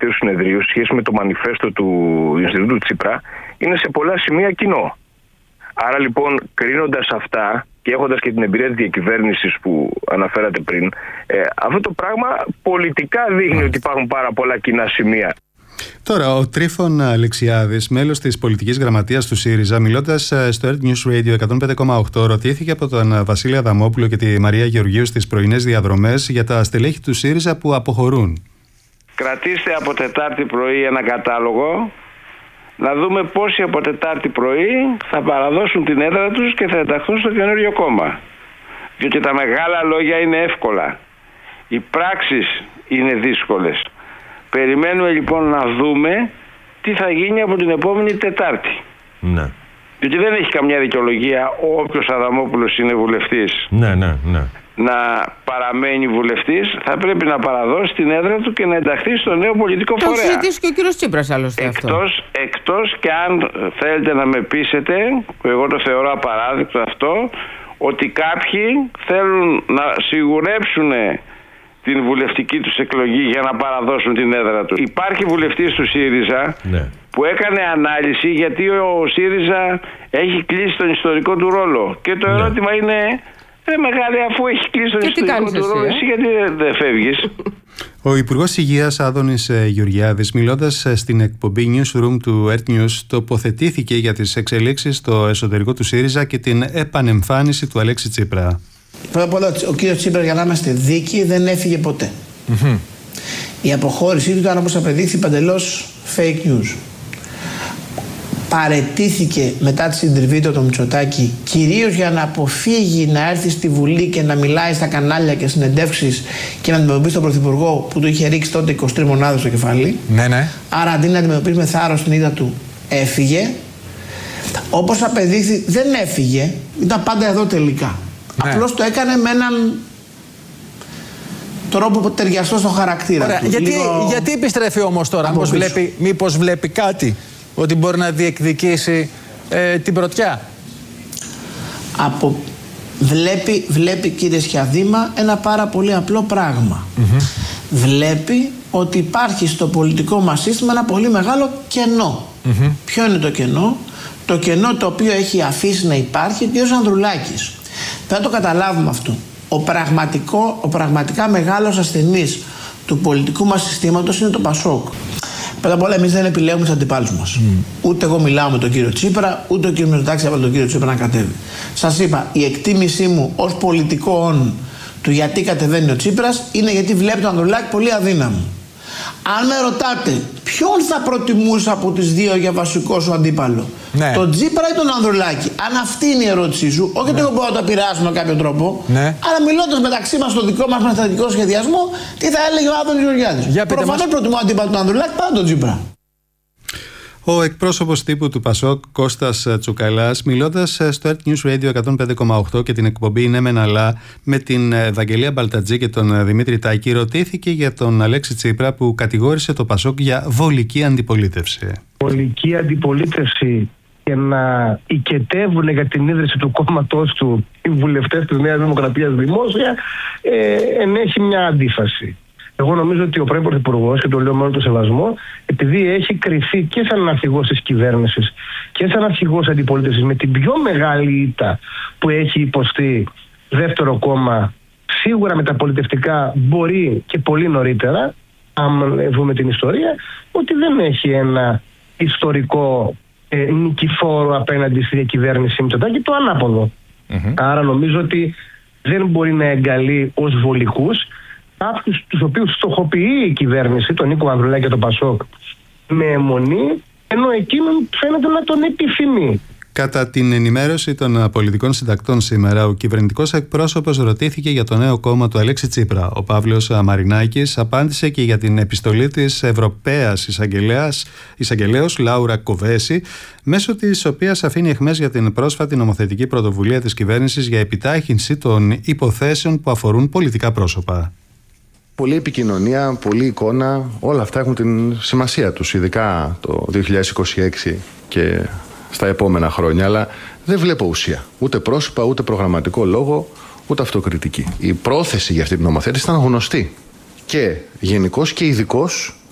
Ελευθέρου Συνεδρίου, σχέση με το μανιφέστο του Ινστιτούτου Τσίπρα, είναι σε πολλά σημεία κοινό. Άρα λοιπόν, κρίνοντας αυτά και έχοντας και την εμπειρία της διακυβέρνησης που αναφέρατε πριν, αυτό το πράγμα πολιτικά δείχνει ότι υπάρχουν πάρα πολλά κοινά σημεία. Τώρα, ο Τρίφων Αλεξιάδης, μέλος της πολιτικής γραμματείας του ΣΥΡΙΖΑ, μιλώντας στο Earth News Radio 105,8, ρωτήθηκε από τον Βασίλη Αδαμόπουλο και τη Μαρία Γεωργίου στις πρωινές διαδρομές για τα στελέχη του ΣΥΡΙΖΑ που αποχωρούν. Κρατήστε από Τετάρτη πρωί ένα κατάλογο, να δούμε πόσοι από Τετάρτη πρωί θα παραδώσουν την έδρα τους και θα ενταχθούν στο καινούριο κόμμα. Διότι τα μεγάλα λόγια είναι εύκολα. Οι πράξεις είναι δύσκολες. Περιμένουμε λοιπόν να δούμε τι θα γίνει από την επόμενη Τετάρτη. Ναι. Διότι δεν έχει καμιά δικαιολογία όποιος Αδαμόπουλος είναι βουλευτής να παραμένει βουλευτής. Θα πρέπει να παραδώσει την έδρα του και να ενταχθεί στο νέο πολιτικό φορέα. Το έχει συζητήσει και ο κύριος Τσίπρας άλλωστε αυτό. Εκτός και αν θέλετε να με πείσετε, που εγώ το θεωρώ απαράδεκτο αυτό, ότι κάποιοι θέλουν να σιγουρέψουν την βουλευτική τους εκλογή για να παραδώσουν την έδρα του. Υπάρχει βουλευτής του ΣΥΡΙΖΑ που έκανε ανάλυση γιατί ο ΣΥΡΙΖΑ έχει κλείσει τον ιστορικό του ρόλο. Και το ερώτημα είναι, μεγάλη, αφού έχει κλείσει τον ιστορικό του ρόλο, εσύ γιατί δεν φεύγεις? Ο Υπουργός Υγείας Άδωνης Γεωργιάδης, μιλώντας στην εκπομπή Newsroom του Earth News, τοποθετήθηκε για τις εξελίξεις στο εσωτερικό του ΣΥΡΙΖΑ και την επανεμφάνιση του Αλέξη Τσίπρα. Πρώτα απ' όλα, ο κύριος Τσίπρα, για να είμαστε δίκαιοι, δεν έφυγε ποτέ. Η αποχώρησή του ήταν, όπως απεδείχθη, παντελώς fake news. Παραιτήθηκε μετά τη συντριβή του το Μητσοτάκη, κυρίως για να αποφύγει να έρθει στη Βουλή και να μιλάει στα κανάλια και συνεντεύξεις και να αντιμετωπίσει τον Πρωθυπουργό που του είχε ρίξει τότε 23 μονάδες στο κεφάλι. Άρα, αντί να αντιμετωπίσει με θάρρος την ήττα του, έφυγε. Όπως απεδείχθη, δεν έφυγε, ήταν πάντα εδώ τελικά. Απλώς το έκανε με έναν τρόπο που ταιριαστό στο χαρακτήρα του. Γιατί επιστρέφει όμως τώρα? Μήπως βλέπει κάτι, ότι μπορεί να διεκδικήσει την πρωτιά? Βλέπει, κύριε Σιαδήμα, ένα πάρα πολύ απλό πράγμα. Βλέπει ότι υπάρχει στο πολιτικό μας σύστημα ένα πολύ μεγάλο κενό. Ποιο είναι το κενό? Το κενό το οποίο έχει αφήσει να υπάρχει ο κ. Ανδρουλάκης. Πρέπει να το καταλάβουμε αυτό. Ο πραγματικά μεγάλος ασθενής του πολιτικού μας συστήματος είναι το Πασόκ. Πρώτα απ' όλα, εμείς δεν επιλέγουμε τους αντιπάλους μας. Ούτε εγώ μιλάω με τον κύριο Τσίπρα, ούτε ο κύριος Μητσοτάκης έβαλε τον κύριο Τσίπρα να κατέβει. Σας είπα, η εκτίμησή μου ως πολιτικό του γιατί κατεβαίνει ο Τσίπρας είναι γιατί βλέπει τον Ανδρουλάκη πολύ αδύναμο. Αν με ρωτάτε ποιον θα προτιμούσα από τις δύο για βασικό σου αντίπαλο, τον Τσίπρα ή τον Ανδρουλάκη? Αν αυτή είναι η ερώτησή σου, όχι ότι εγώ μπορώ να το επηρεάσω με κάποιο τρόπο, αλλά μιλώντας μεταξύ μας στο δικό μας στρατηγικό σχεδιασμό, τι θα έλεγε ο Άδωνης Γεωργιάδης? Προφανώς προτιμώ αντίπαλο τον Ανδρουλάκη παρά τον Τσίπρα. Ο εκπρόσωπος τύπου του Πασόκ, Κώστας Τσουκαλάς, μιλώντας στο Earth News Radio 105,8 και την εκπομπή «Ναι μεν αλλά» με την Ευαγγελία Μπαλτατζή και τον Δημήτρη Τάκη, ρωτήθηκε για τον Αλέξη Τσίπρα που κατηγόρησε το Πασόκ για βολική αντιπολίτευση. Βολική αντιπολίτευση και να οικετεύουν για την ίδρυση του κόμματός του οι βουλευτές της Νέας Δημοκρατίας δημόσια ενέχει μια αντίφαση. Εγώ νομίζω ότι ο πρώην Πρωθυπουργός, και το λέω με όλο το σεβασμό, επειδή έχει κρυφθεί και σαν αρχηγός της κυβέρνησης και σαν αρχηγός αντιπολίτευσης με την πιο μεγάλη ήττα που έχει υποστεί δεύτερο κόμμα, σίγουρα μεταπολιτευτικά μπορεί και πολύ νωρίτερα, αν δούμε την ιστορία, ότι δεν έχει ένα ιστορικό νικηφόρο απέναντι στη διακυβέρνηση Μητσοτάκη, το ανάποδο. Άρα νομίζω ότι δεν μπορεί να εγκαλεί ως βολικούς αυτούς τους οποίους στοχοποιεί η κυβέρνηση, τον Νίκο Ανδρουλάκη και τον Πασόκ, με αιμονή, ενώ εκείνον φαίνεται να τον επιθυμεί. Κατά την ενημέρωση των πολιτικών συντακτών σήμερα, ο κυβερνητικός εκπρόσωπος ρωτήθηκε για το νέο κόμμα του Αλέξη Τσίπρα. Ο Παύλος Μαρινάκης απάντησε και για την επιστολή της Ευρωπαίας Εισαγγελέως Λάουρα Κοβέση, μέσω της οποίας αφήνει αιχμές για την πρόσφατη νομοθετική πρωτοβουλία της κυβέρνησης για επιτάχυνση των υποθέσεων που αφορούν πολιτικά πρόσωπα. Πολλή επικοινωνία, πολλή εικόνα, όλα αυτά έχουν την σημασία τους, ειδικά το 2026 και στα επόμενα χρόνια, αλλά δεν βλέπω ουσία. Ούτε πρόσωπα, ούτε προγραμματικό λόγο, ούτε αυτοκριτική. Η πρόθεση για αυτή την νομοθέτηση ήταν γνωστή και γενικώς και ειδικώς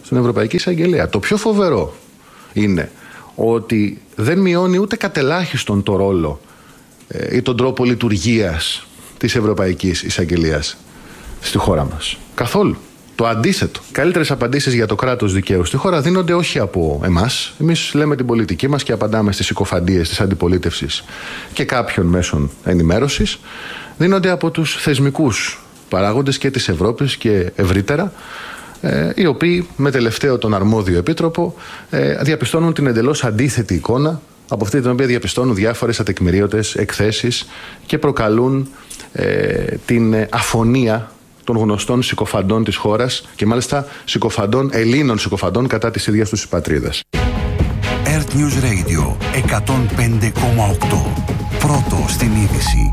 στην Ευρωπαϊκή Εισαγγελία. Το πιο φοβερό είναι ότι δεν μειώνει ούτε κατελάχιστον το ρόλο ή τον τρόπο λειτουργίας της Ευρωπαϊκής Εισαγγελίας στη χώρα μας. Καθόλου. Το αντίθετο. Καλύτερες απαντήσεις για το κράτος δικαίου στη χώρα δίνονται όχι από εμάς. Εμείς λέμε την πολιτική μας και απαντάμε στις συκοφαντίες της αντιπολίτευσης και κάποιων μέσων ενημέρωσης. Δίνονται από τους θεσμικούς παράγοντες και της Ευρώπης και ευρύτερα, οι οποίοι με τελευταίο τον αρμόδιο επίτροπο διαπιστώνουν την εντελώς αντίθετη εικόνα από αυτή την οποία διαπιστώνουν διάφορες ατεκμηρίωτες εκθέσεις και προκαλούν την αφωνία των γνωστών συκοφαντών της χώρας και μάλιστα Ελλήνων συκοφαντών κατά της ίδιας τους πατρίδας. Earth News Radio 105,8. Πρώτο στην είδηση.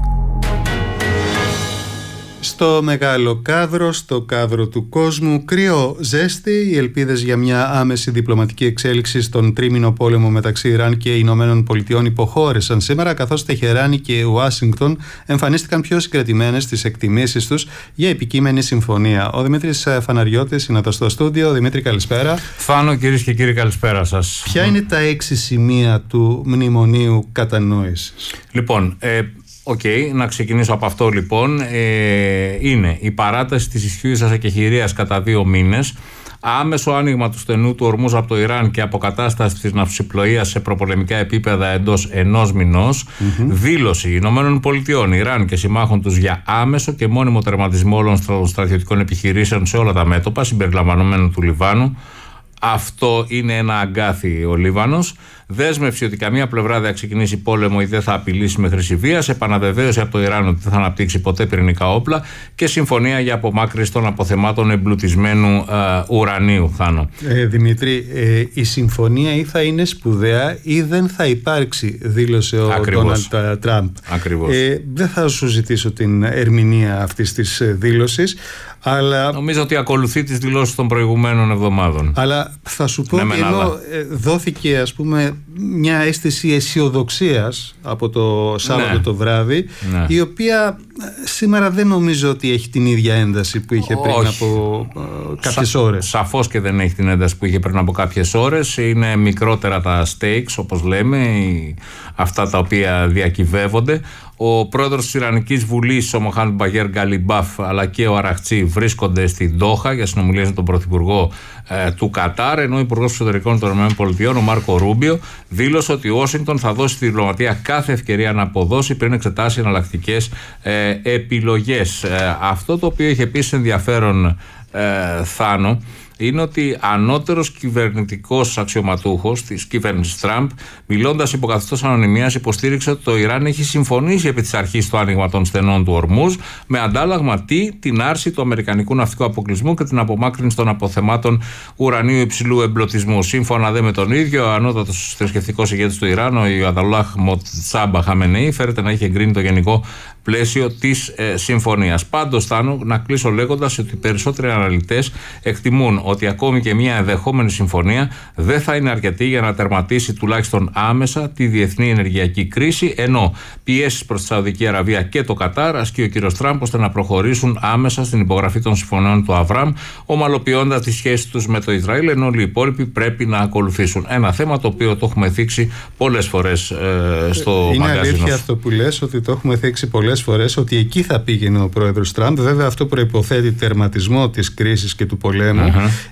Στο μεγάλο κάδρο, στο κάδρο του κόσμου, κρύο ζέστη, οι ελπίδες για μια άμεση διπλωματική εξέλιξη στον τρίμηνο πόλεμο μεταξύ Ιράν και Ηνωμένων Πολιτειών υποχώρησαν σήμερα, καθώς Τεχεράνη και Ουάσιγκτον εμφανίστηκαν πιο συγκρατημένες στις εκτιμήσεις τους για επικείμενη συμφωνία. Ο Δημήτρης Φαναριώτης είναι εδώ στο στούντιο. Δημήτρη, καλησπέρα. Φάνο, κυρίες και κύριοι, καλησπέρα σας. Ποια είναι τα 6 σημεία του μνημονίου κατανόησης? Λοιπόν, να ξεκινήσω από αυτό λοιπόν. Είναι η παράταση της ισχύουσας εκεχηρίας κατά 2 μήνες, άμεσο άνοιγμα του στενού του ορμούς από το Ιράν και αποκατάσταση της ναυσιπλοείας σε προπολεμικά επίπεδα εντός 1 μηνός, δήλωση Ηνωμένων Πολιτειών, Ιράν και συμμάχων τους για άμεσο και μόνιμο τερματισμό όλων των στρατιωτικών επιχειρήσεων σε όλα τα μέτωπα, συμπεριλαμβανομένου του Λιβάνου. Αυτό είναι ένα αγκάθι ο Λίβανος. Δέσμευση ότι καμία πλευρά δεν θα ξεκινήσει πόλεμο ή δεν θα απειλήσει με χρήση βίας. Επαναβεβαίωση από το Ιράν ότι δεν θα αναπτύξει ποτέ πυρηνικά όπλα. Και συμφωνία για απομάκρυνση των αποθεμάτων εμπλουτισμένου ουρανίου. Θάνο. Δημήτρη, η συμφωνία ή θα είναι σπουδαία ή δεν θα υπάρξει, δήλωσε ο Ντόναλντ Τραμπ. Ακριβώς. Δεν θα σου ζητήσω την ερμηνεία αυτής της δήλωσης. Αλλά... νομίζω ότι ακολουθεί τις δηλώσεις των προηγουμένων εβδομάδων. Αλλά θα σου πω ότι ενώ δόθηκε, ας πούμε, μια αίσθηση αισιοδοξίας από το Σάββατο το βράδυ, η οποία σήμερα δεν νομίζω ότι έχει την ίδια ένταση που είχε πριν από κάποιες ώρες. Σαφώς και δεν έχει την ένταση που είχε πριν από κάποιες ώρες. Είναι μικρότερα τα stakes, όπως λέμε, αυτά τα οποία διακυβεύονται. Ο πρόεδρος της Ιρανικής Βουλής, ο Μοχάμεντ Μπαγέρ Γκαλιμπάφ, αλλά και ο Αραχτσί βρίσκονται στην Ντόχα για συνομιλίες με τον πρωθυπουργό του Κατάρ, ενώ ο υπουργός εξωτερικών των ΗΠΑ, ο Μάρκο Ρούμπιο, δήλωσε ότι η Ουάσιγκτον θα δώσει στη διπλωματία κάθε ευκαιρία να αποδώσει πριν εξετάσει εναλλακτικές επιλογές. Αυτό το οποίο είχε επίσης ενδιαφέρον, Θάνο, είναι ότι ανώτερος κυβερνητικός αξιωματούχος της κυβέρνησης Τραμπ, μιλώντας υπό καθεστώς ανωνυμίας, υποστήριξε ότι το Ιράν έχει συμφωνήσει επί της αρχής στο άνοιγμα των στενών του ορμούς, με αντάλλαγμα την άρση του αμερικανικού ναυτικού αποκλεισμού και την απομάκρυνση των αποθεμάτων ουρανίου υψηλού εμπλουτισμού. Σύμφωνα με τον ίδιο, ο ανώτατος θρησκευτικός ηγέτης του Ιράν, ο Ιατολάχ Μοτσάμπα Χαμενεή, φέρεται να έχει εγκρίνει το γενικό πλαίσιο της συμφωνίας. Πάντως, Θάνο, να κλείσω λέγοντας ότι οι περισσότεροι αναλυτές εκτιμούν ότι ακόμη και μια ενδεχόμενη συμφωνία δεν θα είναι αρκετή για να τερματίσει τουλάχιστον άμεσα τη διεθνή ενεργειακή κρίση, ενώ πιέσεις προς τη Σαουδική Αραβία και το Κατάρ ασκεί ο κύριος Τραμπ ώστε να προχωρήσουν άμεσα στην υπογραφή των συμφωνιών του Αβραάμ, ομαλοποιώντας τις σχέσεις τους με το Ισραήλ, ενώ όλοι οι υπόλοιποι πρέπει να ακολουθήσουν. Ένα θέμα το οποίο το έχουμε θίξει πολλές φορές στο μαγκαζίνο. Είναι αλήθεια αυτό που λες, ότι το έχουμε θίξει πολλές φορές, ότι εκεί θα πήγαινε ο πρόεδρος Τραμπ. Βέβαια, αυτό προϋποθέτει τερματισμό της κρίσης και του πολέμου.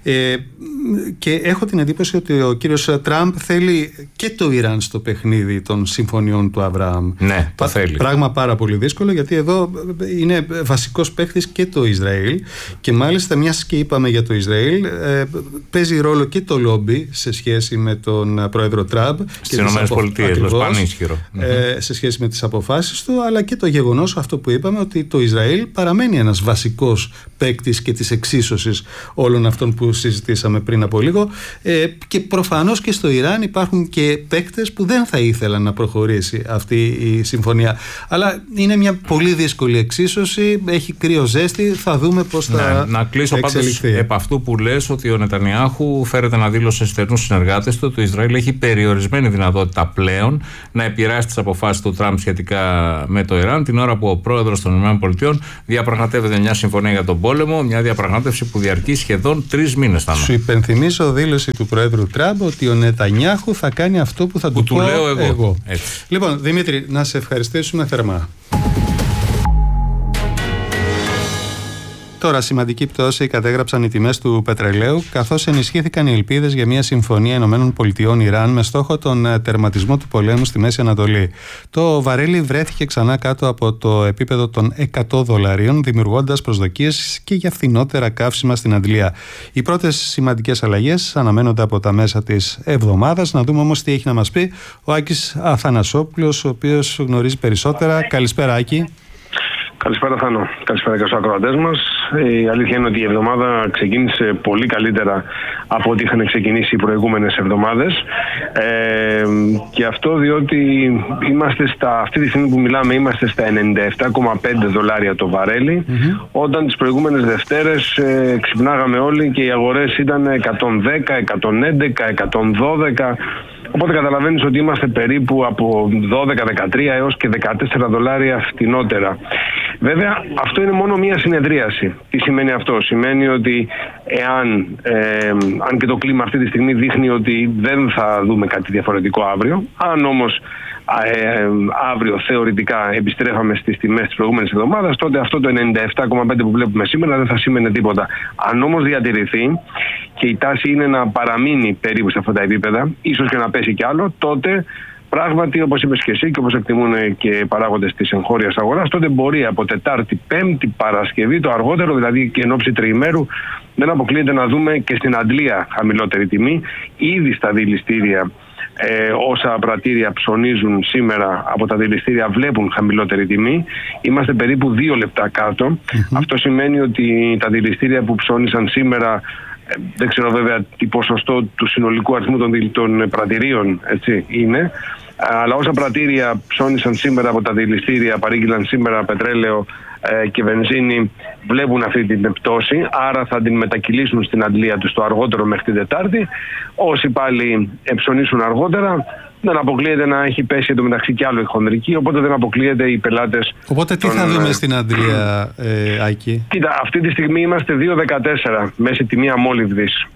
Και έχω την εντύπωση ότι ο κύριος Τραμπ θέλει και το Ιράν στο παιχνίδι των συμφωνιών του Αβραάμ. Ναι, το θέλει. Πράγμα πάρα πολύ δύσκολο, γιατί εδώ είναι βασικός παίκτης και το Ισραήλ. Και μάλιστα, μιας και είπαμε για το Ισραήλ, παίζει ρόλο και το λόμπι σε σχέση με τον πρόεδρο Τραμπ. Στις ΗΠΑ, πανίσχυρο. Σε σχέση με τις αποφάσεις του, αλλά και το γεγονός αυτό που είπαμε, ότι το Ισραήλ παραμένει ένας βασικός παίκτης και της εξίσωσης όλων αυτών που συζητήσαμε πριν από λίγο, και προφανώς και στο Ιράν υπάρχουν και παίκτες που δεν θα ήθελαν να προχωρήσει αυτή η συμφωνία, αλλά είναι μια πολύ δύσκολη εξίσωση, έχει κρύο ζέστη, θα δούμε πώς θα εξελιχθεί. Να κλείσω πάντως επ' αυτού που λες, ότι ο Νετανιάχου φέρεται να δήλωσε σε στενούς συνεργάτες του ότι το Ισραήλ έχει περιορισμένη δυνατότητα πλέον να επηρεάσει τις αποφάσεις του Τραμπ σχετικά με το Ιράν, την ώρα που ο πρόεδρος των ΗΠΑ διαπραγματεύεται μια συμφωνία για τον πόλεμο, μια διαπραγμάτευση που διαρκεί σχεδόν 3 μήνες. Σου Υπενθυμίζω δήλωση του Προέδρου Τραμπ ότι ο Νετανιάχου θα κάνει αυτό που θα του πω λέω εγώ. Λοιπόν, Δημήτρη, να σε ευχαριστήσουμε θερμά. Τώρα, σημαντική πτώση κατέγραψαν οι τιμές του πετρελαίου, καθώς ενισχύθηκαν οι ελπίδες για μια συμφωνία ΗΠΑ-Ιράν με στόχο τον τερματισμό του πολέμου στη Μέση Ανατολή. Το βαρέλι βρέθηκε ξανά κάτω από το επίπεδο των $100, δημιουργώντας προσδοκίες και για φθηνότερα καύσιμα στην Αντλία. Οι πρώτες σημαντικές αλλαγές αναμένονται από τα μέσα της εβδομάδας. Να δούμε όμως τι έχει να μας πει ο Άκης Αθανασόπουλος, ο οποίος γνωρίζει περισσότερα. Καλησπέρα, Άκη. Καλησπέρα, Θάνο. Καλησπέρα και στους ακροατές μας. Η αλήθεια είναι ότι η εβδομάδα ξεκίνησε πολύ καλύτερα από ό,τι είχαν ξεκινήσει οι προηγούμενες εβδομάδες. Και αυτό διότι αυτή τη στιγμή που μιλάμε είμαστε στα $97,5 το βαρέλι, όταν τις προηγούμενες Δευτέρες ξυπνάγαμε όλοι και οι αγορές ήταν 110, 111, 112. Οπότε καταλαβαίνεις ότι είμαστε περίπου από 12, 13 έως και $14 φτηνότερα. Βέβαια, αυτό είναι μόνο μία συνεδρίαση. Τι σημαίνει αυτό? Σημαίνει ότι αν και το κλίμα αυτή τη στιγμή δείχνει ότι δεν θα δούμε κάτι διαφορετικό αύριο, αν όμως αύριο θεωρητικά επιστρέφαμε στις τιμές της προηγούμενης εβδομάδας, τότε αυτό το 97,5 που βλέπουμε σήμερα δεν θα σήμαινε τίποτα. Αν όμως διατηρηθεί και η τάση είναι να παραμείνει περίπου σε αυτά τα επίπεδα, ίσως και να πέσει κι άλλο, τότε πράγματι, όπως είπες και εσύ και όπως εκτιμούν και οι παράγοντες της εγχώριας αγοράς, τότε μπορεί από Τετάρτη, Πέμπτη, Παρασκευή, το αργότερο, δηλαδή και εν ώψη τριημέρου, δεν αποκλείεται να δούμε και στην Αντλία χαμηλότερη τιμή. Ήδη στα δηληστήρια, όσα πρατήρια ψωνίζουν σήμερα από τα δηληστήρια βλέπουν χαμηλότερη τιμή. Είμαστε περίπου 2 λεπτά κάτω. Αυτό σημαίνει ότι τα δηληστήρια που ψώνισαν σήμερα, δεν ξέρω βέβαια τι ποσοστό του συνολικού αριθμού των πρατηρίων είναι, αλλά όσα πρατήρια ψώνισαν σήμερα από τα δηληστήρια, παρήγγειλαν σήμερα πετρέλαιο και βενζίνη, βλέπουν αυτή την πτώση, άρα θα την μετακυλήσουν στην αντλία τους το αργότερο μέχρι την Τετάρτη. Όσοι πάλι ψωνίσουν αργότερα, δεν αποκλείεται να έχει πέσει εντωμεταξύ κι άλλο η χονδρική, οπότε δεν αποκλείεται οι πελάτες. Οπότε τι θα δούμε στην Αντλία, Άκη? Κοίτα, αυτή τη στιγμή είμαστε 2,14 μέση τιμή αμόλυβδης,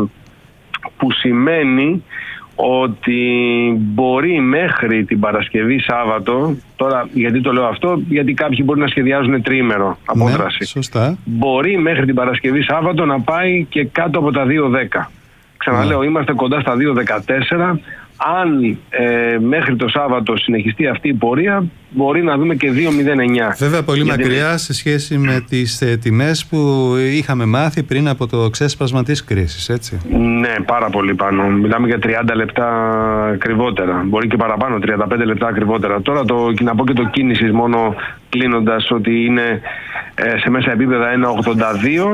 που σημαίνει ότι μπορεί μέχρι την Παρασκευή Σάββατο, τώρα γιατί το λέω αυτό, γιατί κάποιοι μπορεί να σχεδιάζουν τριήμερο απόδραση. Ναι, σωστά. Μπορεί μέχρι την Παρασκευή Σάββατο να πάει και κάτω από τα 2,10. Ξαναλέω, είμαστε κοντά στα 2,14. Αν μέχρι το Σάββατο συνεχιστεί αυτή η πορεία, μπορεί να δούμε και 2,09. Βέβαια πολύ μακριά σε σχέση με τις τιμές που είχαμε μάθει πριν από το ξέσπασμα της κρίσης, έτσι. Ναι, πάρα πολύ πάνω. Μιλάμε για 30 λεπτά ακριβότερα. Μπορεί και παραπάνω, 35 λεπτά ακριβότερα. Τώρα να πω και το κίνησης μόνο κλείνοντας, ότι είναι σε μέσα επίπεδα 1,82.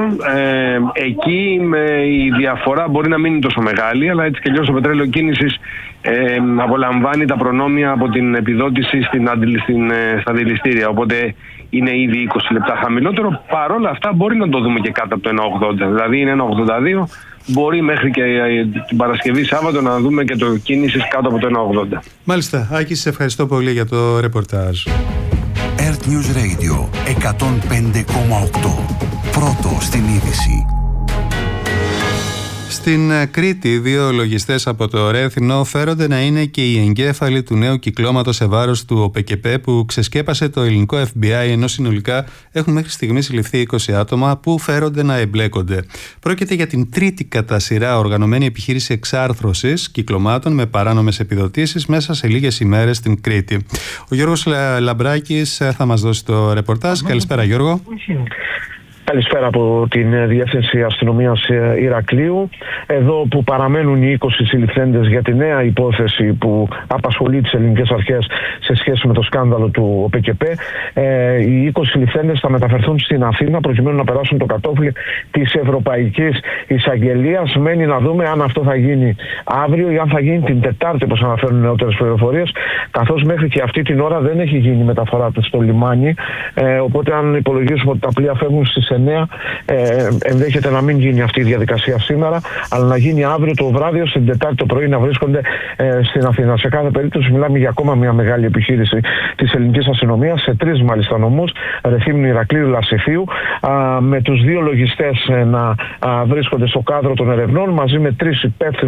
Εκεί η διαφορά μπορεί να μην είναι τόσο μεγάλη, αλλά έτσι και αλλιώς το πετρέλαιο κίνησης απολαμβάνει τα προνόμια από την επιδότηση στα δηληστήρια. Οπότε είναι ήδη 20 λεπτά χαμηλότερο. Παρόλα αυτά μπορεί να το δούμε και κάτω από το 1,80. Δηλαδή είναι 1,82. Μπορεί μέχρι και την Παρασκευή Σάββατο να δούμε και το κίνησης κάτω από το 1,80. Μάλιστα. Άκη, σε ευχαριστώ πολύ για το ρεπορτάζ. Earth News Radio 105,8. Πρώτο στην είδηση. Στην Κρήτη, 2 λογιστές από το Ρέθινο φέρονται να είναι και οι εγκέφαλοι του νέου κυκλώματος σε βάρος του ΟΠΕΚΕΠΕ που ξεσκέπασε το ελληνικό FBI, ενώ συνολικά έχουν μέχρι στιγμής συλληφθεί 20 άτομα που φέρονται να εμπλέκονται. Πρόκειται για την τρίτη κατά σειρά οργανωμένη επιχείρηση εξάρθρωσης κυκλωμάτων με παράνομες επιδοτήσεις μέσα σε λίγες ημέρες στην Κρήτη. Ο Γιώργος Λαμπράκης θα μας δώσει το ρεπορτάζ. Καλησπέρα, Γιώργο. Καλησπέρα από την Διεύθυνση Αστυνομίας Ηρακλείου. Εδώ που παραμένουν οι 20 συλληφθέντες για τη νέα υπόθεση που απασχολεί τις ελληνικές αρχές σε σχέση με το σκάνδαλο του ΟΠΕΚΕΠΕ, οι 20 συλληφθέντες θα μεταφερθούν στην Αθήνα προκειμένου να περάσουν το κατόφλι της Ευρωπαϊκής Εισαγγελίας. Μένει να δούμε αν αυτό θα γίνει αύριο ή αν θα γίνει την Τετάρτη, όπως αναφέρουν νεότερες πληροφορίες, καθώς μέχρι και αυτή την ώρα δεν έχει γίνει μεταφορά του στο λιμάνι. Οπότε, αν υπολογίσουμε ότι τα πλοία φεύγουν στις 9. Ενδέχεται να μην γίνει αυτή η διαδικασία σήμερα, αλλά να γίνει αύριο το βράδυ, στην Τετάρτη το πρωί να βρίσκονται στην Αθήνα. Σε κάθε περίπτωση μιλάμε για ακόμα μια μεγάλη επιχείρηση της ελληνικής αστυνομίας, σε 3 μάλιστα νομούς, Ρεθύμνου, Ηρακλείου, Λαυσιφίου, με τους 2 λογιστές να βρίσκονται στο κάδρο των ερευνών, μαζί με 3 υπεύθυνους